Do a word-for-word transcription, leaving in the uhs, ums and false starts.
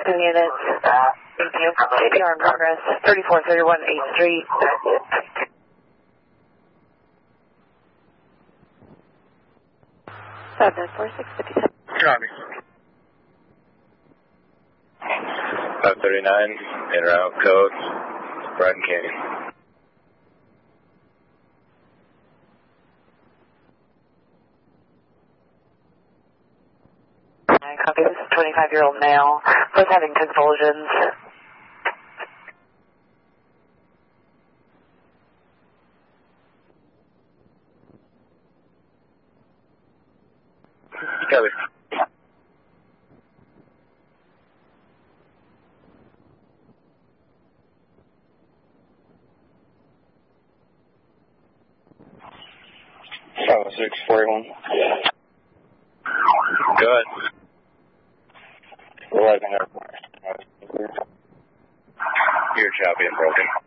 Two units. Thank you. J P R in progress. thirty-four thirty-one eighth Street. seven four six fifty-seven. Copy. five thirty-nine, in route code, Brighton Canyon. Copy, this is a twenty-five-year-old male, was having convulsions. Copy. seven six forty-one. Good. eleven airport. You're choppy and broken.